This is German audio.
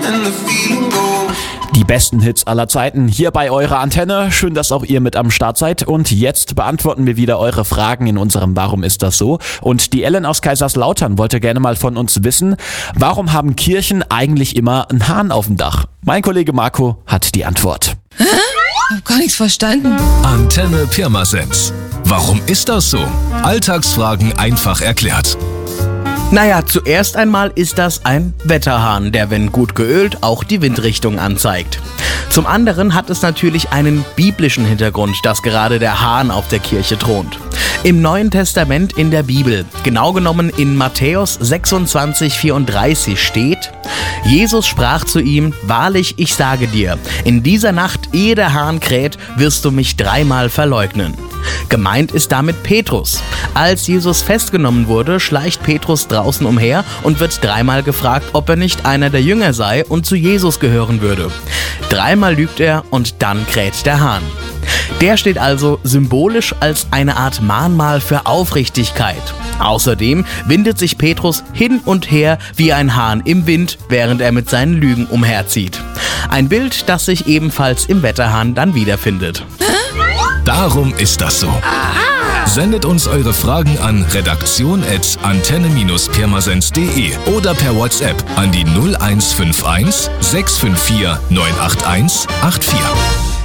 and the feeling goes. Die besten Hits aller Zeiten hier bei eurer Antenne. Schön, dass auch ihr mit am Start seid. Und jetzt beantworten wir wieder eure Fragen in unserem Warum ist das so? Und die Ellen aus Kaiserslautern wollte gerne mal von uns wissen, warum haben Kirchen eigentlich immer einen Hahn auf dem Dach? Mein Kollege Marco hat die Antwort. Hä? Hab gar nichts verstanden. Antenne Pirmasens. Warum ist das so? Alltagsfragen einfach erklärt. Naja, zuerst einmal ist das ein Wetterhahn, der, wenn gut geölt, auch die Windrichtung anzeigt. Zum anderen hat es natürlich einen biblischen Hintergrund, dass gerade der Hahn auf der Kirche thront. Im Neuen Testament in der Bibel, genau genommen in Matthäus 26,34 steht: Jesus sprach zu ihm: Wahrlich, ich sage dir, in dieser Nacht, ehe der Hahn kräht, wirst du mich 3-mal verleugnen. Gemeint ist damit Petrus. Als Jesus festgenommen wurde, schleicht Petrus draußen umher und wird 3-mal gefragt, ob er nicht einer der Jünger sei und zu Jesus gehören würde. 3-mal lügt er und dann kräht der Hahn. Der steht also symbolisch als eine Art Mahnmal für Aufrichtigkeit. Außerdem windet sich Petrus hin und her wie ein Hahn im Wind, während er mit seinen Lügen umherzieht. Ein Bild, das sich ebenfalls im Wetterhahn dann wiederfindet. Darum ist das so. Sendet uns eure Fragen an redaktion@antenne-pirmasens.de oder per WhatsApp an die 0151 654 981 84.